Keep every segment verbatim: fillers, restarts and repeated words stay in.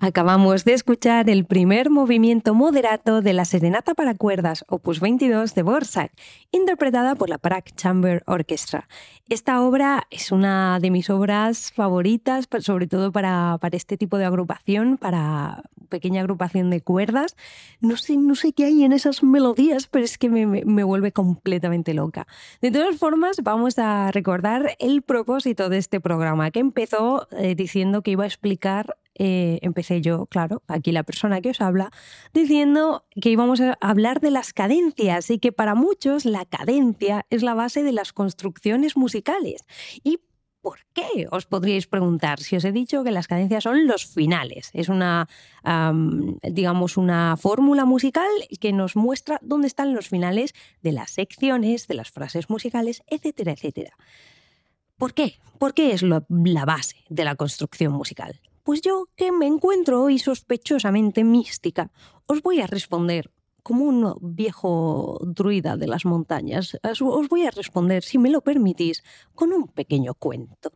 Acabamos de escuchar el primer movimiento moderato de la Serenata para cuerdas, opus veintidós de Dvořák, interpretada por la Prague Chamber Orchestra. Esta obra es una de mis obras favoritas, sobre todo para, para este tipo de agrupación, para pequeña agrupación de cuerdas. No sé, no sé qué hay en esas melodías, pero es que me, me, me vuelve completamente loca. De todas formas, vamos a recordar el propósito de este programa, que empezó eh, diciendo que iba a explicar Eh, empecé yo, claro, aquí la persona que os habla, diciendo que íbamos a hablar de las cadencias y que para muchos la cadencia es la base de las construcciones musicales. ¿Y por qué? Os podríais preguntar, si os he dicho que las cadencias son los finales. Es una, um, digamos, una fórmula musical que nos muestra dónde están los finales de las secciones, de las frases musicales, etcétera, etcétera. ¿Por qué? ¿Por qué es lo, la base de la construcción musical? Pues yo, que me encuentro hoy sospechosamente mística, os voy a responder como un viejo druida de las montañas. Os voy a responder, si me lo permitís, con un pequeño cuento.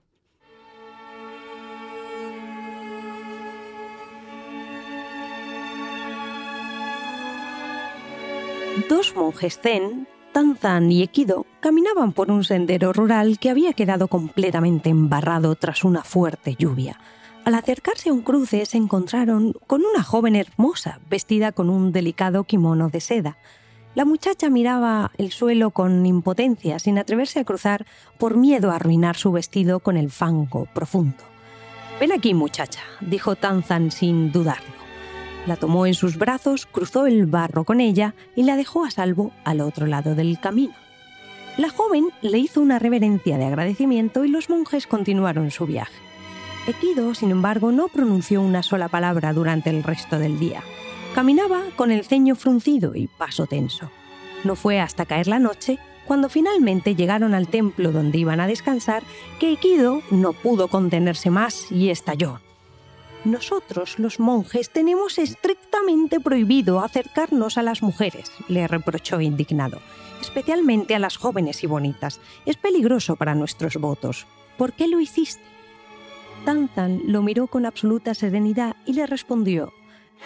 Dos monjes zen, Tanzan y Ekido, caminaban por un sendero rural que había quedado completamente embarrado tras una fuerte lluvia. Al acercarse a un cruce se encontraron con una joven hermosa, vestida con un delicado kimono de seda. La muchacha miraba el suelo con impotencia, sin atreverse a cruzar por miedo a arruinar su vestido con el fango profundo. «Ven aquí, muchacha», dijo Tanzan sin dudarlo. La tomó en sus brazos, cruzó el barro con ella y la dejó a salvo al otro lado del camino. La joven le hizo una reverencia de agradecimiento y los monjes continuaron su viaje. Ekido, sin embargo, no pronunció una sola palabra durante el resto del día. Caminaba con el ceño fruncido y paso tenso. No fue hasta caer la noche, cuando finalmente llegaron al templo donde iban a descansar, que Ekido no pudo contenerse más y estalló. «Nosotros, los monjes, tenemos estrictamente prohibido acercarnos a las mujeres», le reprochó indignado, «especialmente a las jóvenes y bonitas. Es peligroso para nuestros votos. ¿Por qué lo hiciste?» Tanzan lo miró con absoluta serenidad y le respondió: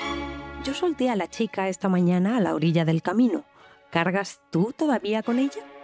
«Yo solté a la chica esta mañana a la orilla del camino. ¿Cargas tú todavía con ella?»